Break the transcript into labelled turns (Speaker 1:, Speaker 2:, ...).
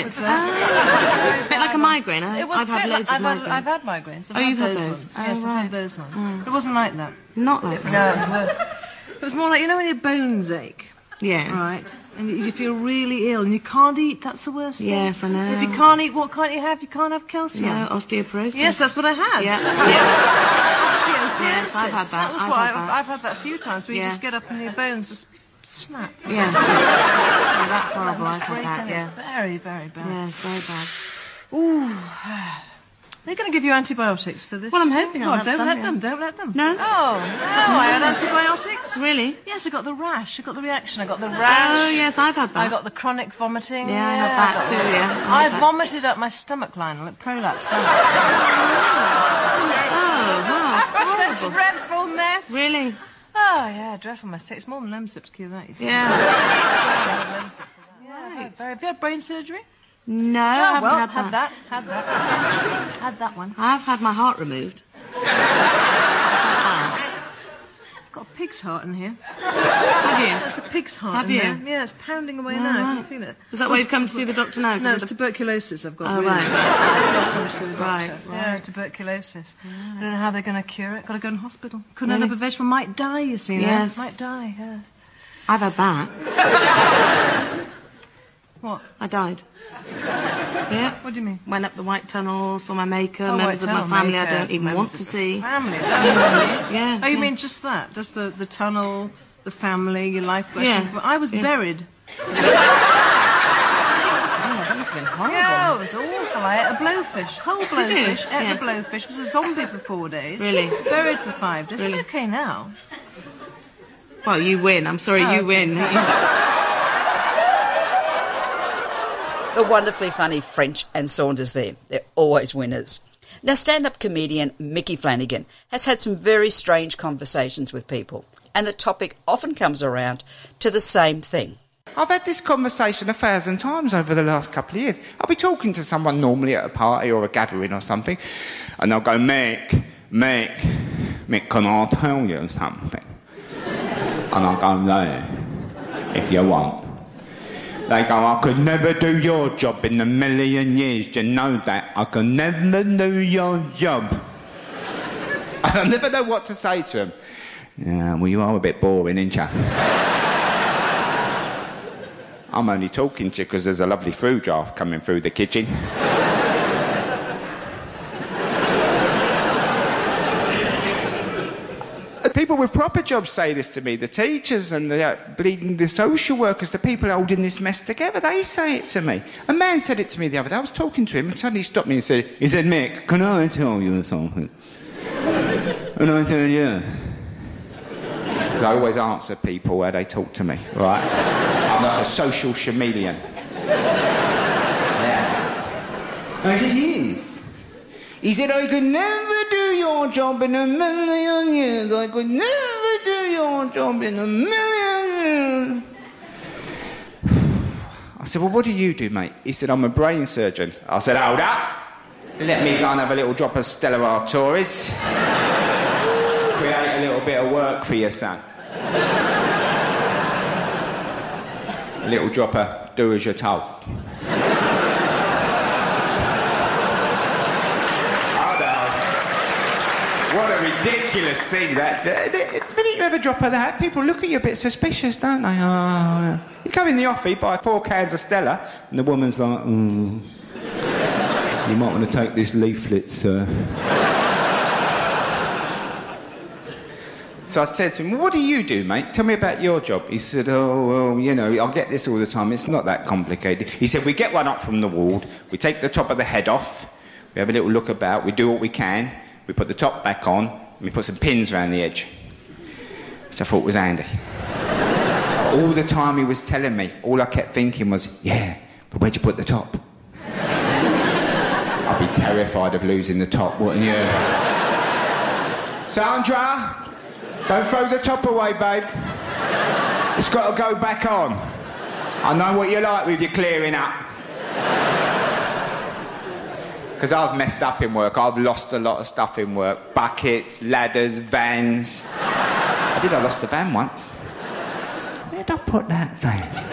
Speaker 1: it? A bit like a migraine. I've had loads of migraines.
Speaker 2: I've had migraines.
Speaker 1: You've had those?
Speaker 2: Ones. Yes, I've had those ones. It wasn't like that.
Speaker 1: Not like that.
Speaker 2: No, it was worse. It was more like, you know when your bones ache?
Speaker 1: Yes.
Speaker 2: Right. And you feel really ill and you can't eat, that's the worst thing.
Speaker 1: Yes, I know.
Speaker 2: If you can't eat, what can't you have? You can't have calcium.
Speaker 1: No, osteoporosis.
Speaker 2: Yes, that's what I had.
Speaker 1: Yeah.
Speaker 2: Osteoporosis.
Speaker 1: Yes, I've had that.
Speaker 2: That was why I've had that a few times, where you just get up and your bones just snap.
Speaker 1: Yeah. That's horrible. I've had that, yeah.
Speaker 2: It's very, very bad.
Speaker 1: Yeah, it's very bad.
Speaker 2: Ooh. They're going to give you antibiotics for this.
Speaker 1: Well, I'm hoping I'll have
Speaker 2: don't
Speaker 1: some,
Speaker 2: let
Speaker 1: yeah.
Speaker 2: them, don't let them.
Speaker 1: No?
Speaker 2: Oh, no, I had antibiotics.
Speaker 1: Really?
Speaker 2: Yes, I got the rash, I got the reaction, I got the rash.
Speaker 1: Oh, yes, I've had that.
Speaker 2: I got the chronic vomiting.
Speaker 1: Yeah, I had that too, yeah.
Speaker 2: I vomited up my stomach line, like prolapse.
Speaker 1: Oh, wow.
Speaker 2: It's a dreadful mess.
Speaker 1: Really?
Speaker 2: Oh, yeah, dreadful mess. It's more than Lemsip to cure that, you see.
Speaker 1: Yeah.
Speaker 2: Right. Have you had brain surgery?
Speaker 1: No, I haven't had that.
Speaker 2: Had that one.
Speaker 1: I've had my heart removed.
Speaker 2: I've got a pig's heart in here.
Speaker 1: Have you?
Speaker 2: That's a pig's heart
Speaker 1: Have
Speaker 2: in
Speaker 1: you?
Speaker 2: there. Yeah, it's pounding away now.
Speaker 1: Right.
Speaker 2: Can you feel it?
Speaker 1: Is that why you've come to see the doctor now?
Speaker 2: No, it's tuberculosis I've got.
Speaker 1: Oh,
Speaker 2: really.
Speaker 1: right.
Speaker 2: That's why I've come to see the doctor.
Speaker 1: Right.
Speaker 2: Yeah, tuberculosis. I don't know how they're going to cure it. Got to go in hospital. Couldn't have a vegetable. Might die, you see.
Speaker 1: Yes.
Speaker 2: Might die, yes.
Speaker 1: I've had that.
Speaker 2: What?
Speaker 1: I died. Yeah.
Speaker 2: What do you mean?
Speaker 1: Went up the White Tunnel, saw my maker,
Speaker 2: Oh,
Speaker 1: members
Speaker 2: White
Speaker 1: of my
Speaker 2: Tunnel,
Speaker 1: family
Speaker 2: maker,
Speaker 1: I don't even
Speaker 2: members
Speaker 1: want
Speaker 2: of
Speaker 1: to
Speaker 2: the
Speaker 1: see.
Speaker 2: Family?
Speaker 1: Yeah.
Speaker 2: Oh, you mean just that? Just the tunnel, the family, your life question?
Speaker 1: Yeah.
Speaker 2: I was buried.
Speaker 1: Oh, that must have been horrible.
Speaker 2: Yeah, it was awful. I ate a blowfish. Whole
Speaker 1: you?
Speaker 2: blowfish. Ate
Speaker 1: Yeah.
Speaker 2: the blowfish. Was a zombie for 4 days.
Speaker 1: Really?
Speaker 2: Buried for 5 days.
Speaker 1: Really?
Speaker 2: I'm okay now.
Speaker 1: Well, you win. I'm sorry,
Speaker 2: Oh,
Speaker 1: you
Speaker 2: okay.
Speaker 1: win.
Speaker 3: The wonderfully funny French and Saunders there. They're always winners. Now, stand-up comedian Mickey Flanagan has had some very strange conversations with people, and the topic often comes around to the same thing.
Speaker 4: I've had this conversation 1,000 times over the last couple of years. I'll be talking to someone normally at a party or a gathering or something, and they'll go, Mick, can I tell you something? And I'll go, no, if you want. They go, I could never do your job in a million years. Do you know that? I could never do your job. I never know what to say to them. Yeah, well, you are a bit boring, ain't you? I'm only talking to you because there's a lovely fruit draft coming through the kitchen. People with proper jobs say this to me. The teachers and the social workers, the people holding this mess together, they say it to me. A man said it to me the other day. I was talking to him and suddenly he stopped me and said, Mick, can I tell you something? And I said, yes. Because I always answer people where they talk to me, right? I'm like a social chameleon. Yeah. I said, yes. He said, I could never do your job in a million years. I could never do your job in a million years. I said, well, what do you do, mate? He said, I'm a brain surgeon. I said, hold up. Let me go and have a little drop of Stella Artois. Create a little bit of work for your son. A little drop of do as you're told. What a ridiculous thing that... The minute you have a drop of that, people look at you a bit suspicious, don't they? Oh, you go in the offie, buy 4 cans of Stella, and the woman's like, you might want to take this leaflet, sir. So I said to him, well, what do you do, mate? Tell me about your job. He said, oh, well, you know, I get this all the time. It's not that complicated. He said, we get one up from the ward, we take the top of the head off, we have a little look about, we do what we can, we put the top back on, and we put some pins around the edge, which I thought was handy. All the time he was telling me, all I kept thinking was, yeah, but where'd you put the top? I'd be terrified of losing the top, wouldn't you? Sandra, don't throw the top away, babe. It's got to go back on. I know what you like with your clearing up. Because I've messed up in work. I've lost a lot of stuff in work. Buckets, ladders, vans. I lost a van once. Where did I put that van?